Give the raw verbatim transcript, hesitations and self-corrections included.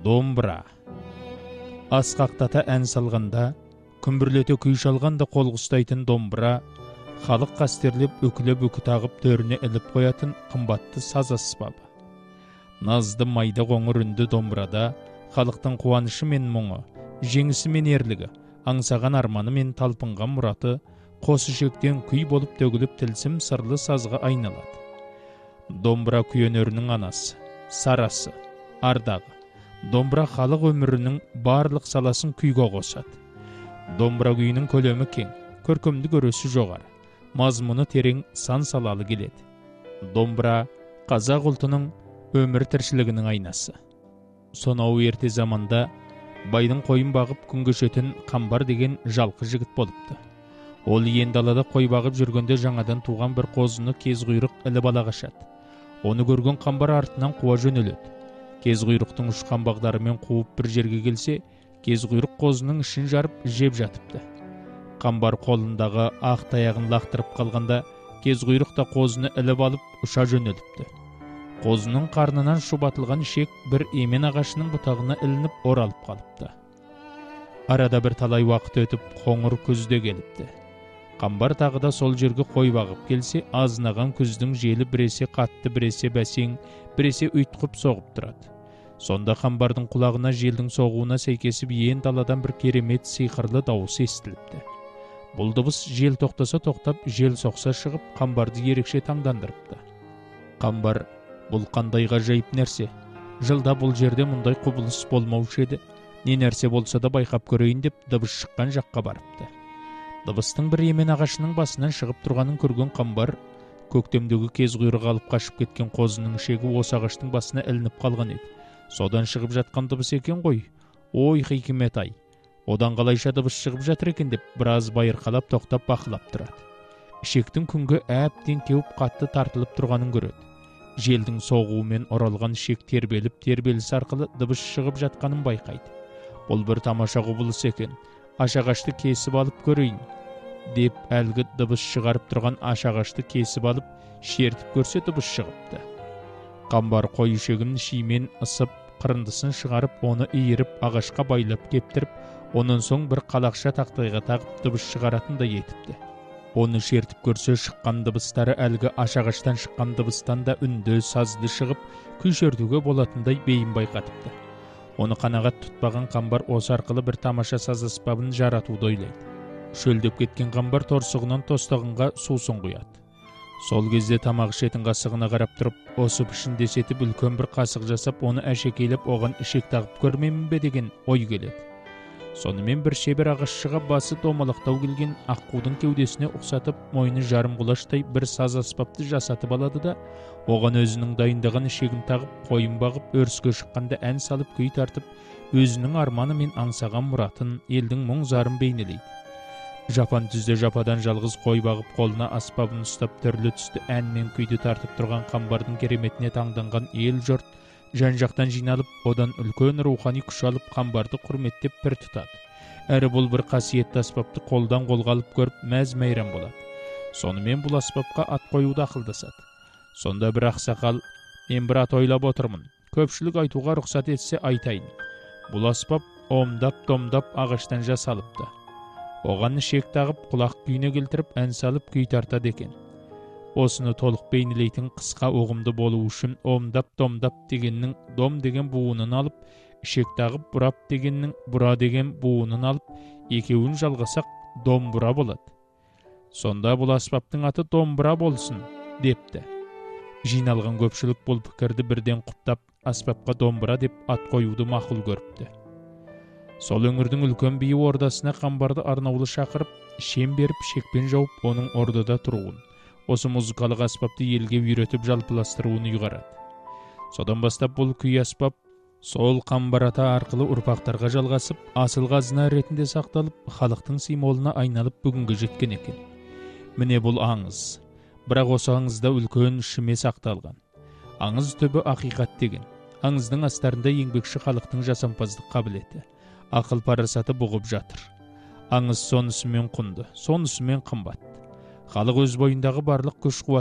Домбыра. Асқақтата ән салғанда, күмбірлете күй шалғанда қолғы ұстайтын домбыра, халық қастерлеп өкілеп өкі тағып төріне іліп қоятын қымбатты саз аспабы. Назды майда қоңыр үнді домбырада халықтың қуанышы мен мұңы, жеңісі мен ерлігі, аңсаған арманы мен талпынған мұраты қос ішектен күй болып төгіліп тілсім сырлы сазға айналады. Домбыра күй өнерінің анасы, сарасы, ардағы. Домбыра халық өмірінің барлық саласын күйге қосады. Домбыра күйінің көлемі кең, көркемдік өресі жоғары, мазмұны терең, сан салалы келеді. Домбыра қазақ ұлтының өмір тіршілігінің айнасы. Сонау ерте заманда байдың қойын бағып күн кешетін Қамбар деген жалқы жігіт болыпты. Ол ен далада қой бағып жүргенде жаңадан туған бір қозыны кез құйрық іліп ала қашады. Оны көрген Қамбар артынан қуа жөнеледі. Кез құйрықтың ұшқан бағдарымен қуып бір жерге келсе, кез құйрық қозының ішін жарып жеп жатыпты. Қамбар қолындағы ақ таяғын лақтырып қалғанда, кез құйрық та қозыны іліп алып ұша жөнеліпті. Қозының қарнынан шұбатылған ішек бір емен ағашының бұтағына ілініп оралып қалыпты. Арада бір талай уақыт өтіп, қоңыр күз де келіпті. Қамбар тағы да сол жерге қой бағып келсе, азынаған күздің желі біресе қатты, біресе бәсең, біресе ұйтқып соғып тұрады. Сонда Қамбардың құлағына желдің соғуына сәйкесіп ен даладан бір керемет сиқырлы дауыс естіліпті. Бұл дыбыс жел тоқтаса тоқтап, жел соқса шығып, Қамбарды ерекше таңдандырыпты. Қамбар: бұл қандай ғажайып нәрсе. Жылда бұл жерде мұндай құбылыс болмаушы еді. Не нәрсе болса да байқап көрейін деп дыбыс шыққан жаққа барыпты. Дыбыстың бір емен ағашының басынан шығып тұрғанын көрген Қамбар, көктемдегі кез құйрығы алып қашып кеткен қозының ішегі осы ағаштың басына ілініп қалған еді. Содан шығып жатқан дыбыс екен ғой. Ой, хикмет-ай. Одан қалайша дыбыс шығып жатыр екен деп, біраз байырқалап тоқтап бақылап тұрады. Ішектің күнге әбден кеуіп қатты тартылып тұрғанын көреді. Желдің соғуымен оралған ішек тербеліп, тербеліс арқылы дыбыс шығып жатқанын байқайды. Бұл бір тамаша құбылыс екен. Ашағашты кесіп алып көрейін деп, әлгі дыбыс шығарып тұрған ашағашты кесіп алып, шертіп көрсе дыбыс шығыпты. Қамбар қой ішегін шимен ысып, қырындысын шығарып, оны иіріп, ағашқа байлап кептіріп, онан соң бір қалақша тақтайға тағып дыбыс шығаратындай етіпті. Оны шертіп көрсе шыққан дыбыстары әлгі ашағаштан шыққан дыбыстан да үнді, сазды шығып, күй шертуге болатындай бейін байқатыпты. Оны қанағат тұтпаған Қамбар осы арқылы бір тамаша саз аспабын жаратуды ойлайды. Шөлдеп кеткен Қамбар торсығынан тостағынға сусын құяды. Сол кезде тамақ ішетін қасығына қарап тұрып, осы пішін десетіп үлкен бір қасық жасап, оны әшекейлеп, оған ішек тағып көрмеймін бе деген ой келеді. Сонымен бір шебер ағашшыға басы домалақтау келген аққудың кеудесіне ұқсатып, мойны жарым құлаштай бір саз аспапты жасатып алады да, оған өзінің дайындаған ішегін тағып, қойын бағып, өріске шыққанда ән салып, күй тартып, өзінің арманы мен аңсаған мұратын, елдің мұң зарын бейнелейді. Жапан түзде жападан жалғыз қой бағып, қолына аспабын ұстап, түрлі түсті ән мен күйді тартып тұрған Қамбардың кереметіне таңданған ел жұрт жан-жақтан жиналып, одан үлкен рухани күш алып, Қамбарды құрметтеп пір тұтады. Әрі бұл бір қасиетті аспапты қолдан қолға алып көріп, мәз-мәйрам болады. Сонымен бұл аспапқа ат қоюды ақылдасады. Сонда бір ақсақал: мен бір ат ойлап отырмын, көпшілік айтуға рұқсат етсе айтайын. Бұл аспап омдап-домдап ағаштан жасалыпты. Оған ішек тағып, құлақ күйіне келтіріп, ән салып, күй тартады екен. Осыны толық бейнелейтін қысқа ұғымды болу үшін омдап-домдап дегеннің дом деген буынын алып, ішек тағып бұрап дегеннің бұра деген буынын алып, екеуін жалғасақ домбыра болады. Сонда бұл аспаптың аты домбыра болсын, депті. Жиналған көпшілік бұл пікірді бірден құптап, аспапқа домбыра деп ат қоюды мақұл көріпті. Сол өңірдің үлкен биі ордасына Қамбарды арнаулы шақырып, шем беріп, шекпен жауып, оның ордада тұруын, осы музыкалық аспапты елге үйретіп жалпыластыруын ұйғарады. Содан бастап бұл күй аспап сол Қамбар ата арқылы ұрпақтарға жалғасып, асыл қазына ретінде сақталып, халықтың символына айналып бүгінгі жеткен екен. Міне бұл аңыз. Бірақ осы аңызда үлкен шіме сақталған. Аңыз түбі ақиқат деген. Аңыздың астарында еңбекші халықтың жасампаздық қабілеті, ақыл парасаты бұғып жатыр. Аңыз сонысымен құнды, сонысымен қымбат. Халық өз бойындағы барлық күш қуат